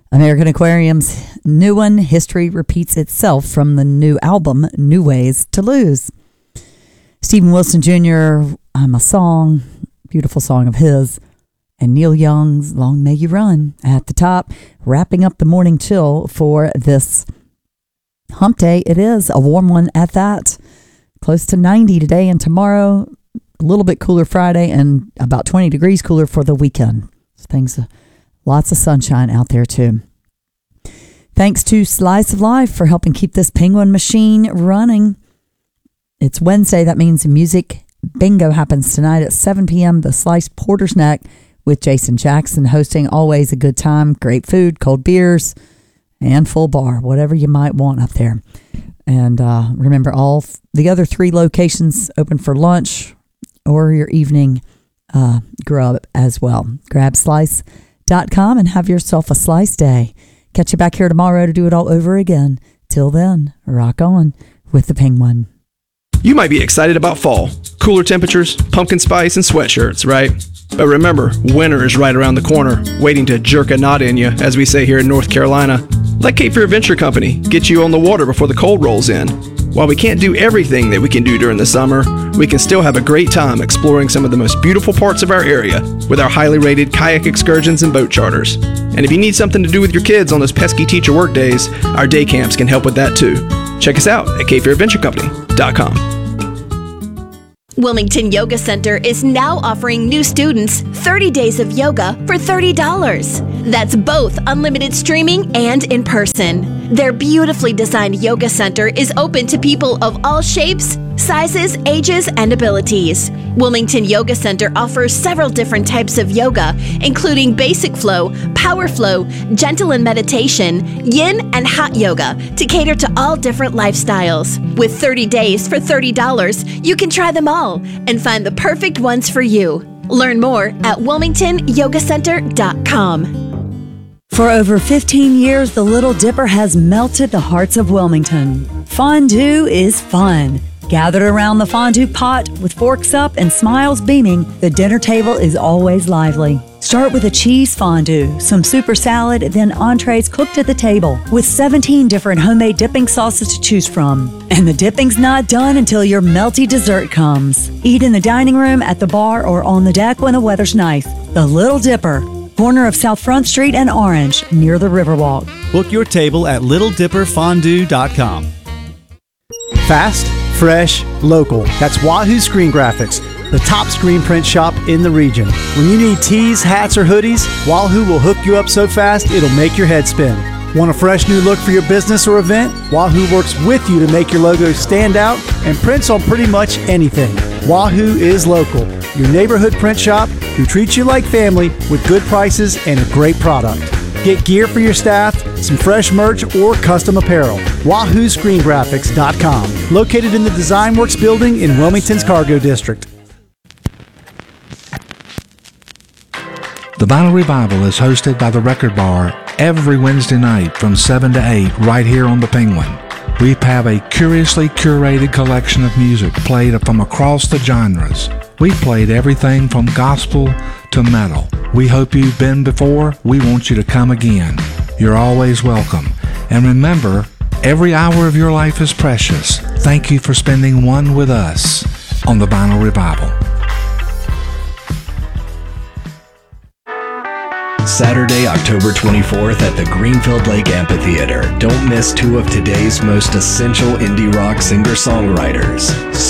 American Aquarium's new one, History Repeats Itself, from the new album, New Ways to Lose. Stephen Wilson Jr., I'm a Song, beautiful song of his. And Neil Young's Long May You Run at the top, wrapping up the morning chill for this hump day. It is a warm one at that. Close to 90 today and tomorrow. A little bit cooler Friday and about 20 degrees cooler for the weekend. Lots of sunshine out there too. Thanks to Slice of Life for helping keep this penguin machine running. It's Wednesday. That means music bingo happens tonight at 7 p.m. The Slice Porter's Neck with Jason Jackson hosting. Always a good time. Great food, cold beers, and full bar. Whatever you might want up there. And remember, all the other 3 locations open for lunch or your evening grub as well. GrabSlice.com and have yourself a slice day. Catch you back here tomorrow to do it all over again. Till then, rock on with the Penguin. You might be excited about fall. Cooler temperatures, pumpkin spice, and sweatshirts, right? But remember, winter is right around the corner, waiting to jerk a knot in you, as we say here in North Carolina. Let Cape Fear Adventure Company get you on the water before the cold rolls in. While we can't do everything that we can do during the summer, we can still have a great time exploring some of the most beautiful parts of our area with our highly rated kayak excursions and boat charters. And if you need something to do with your kids on those pesky teacher work days, our day camps can help with that too. Check us out at CapeFairAdventureCompany.com. Wilmington Yoga Center is now offering new students 30 days of yoga for $30. That's both unlimited streaming and in person. Their beautifully designed yoga center is open to people of all shapes, sizes, ages, and abilities. Wilmington Yoga Center offers several different types of yoga, including basic flow, power flow, gentle and meditation, yin, and hot yoga to cater to all different lifestyles. With 30 days for $30, you can try them all and find the perfect ones for you. Learn more at WilmingtonYogaCenter.com. For over 15 years, the Little Dipper has melted the hearts of Wilmington. Fondue is fun. Gathered around the fondue pot with forks up and smiles beaming, the dinner table is always lively. Start with a cheese fondue, some super salad, then entrees cooked at the table with 17 different homemade dipping sauces to choose from. And the dipping's not done until your melty dessert comes. Eat in the dining room, at the bar, or on the deck when the weather's nice. The Little Dipper, corner of South Front Street and Orange, near the Riverwalk. Book your table at LittleDipperFondue.com. Fast, fresh, local. That's Wahoo Screen Graphics, the top screen print shop in the region. When you need tees, hats, or hoodies, Wahoo will hook you up so fast it'll make your head spin. Want a fresh new look for your business or event? Wahoo works with you to make your logo stand out and prints on pretty much anything. Wahoo is local, your neighborhood print shop who treats you like family with good prices and a great product. Get gear for your staff, some fresh merch, or custom apparel. WahooScreenGraphics.com. Located in the DesignWorks building in Wilmington's Cargo District. The Vinyl Revival is hosted by the Record Bar every Wednesday night from 7 to 8 right here on the Penguin. We have a curiously curated collection of music played from across the genres. We've played everything from gospel to metal. We hope you've been before. We want you to come again. You're always welcome. And remember, every hour of your life is precious. Thank you for spending one with us on the Vinyl Revival. Saturday, October 24th at the Greenfield Lake Amphitheater. Don't miss 2 of today's most essential indie rock singer-songwriters.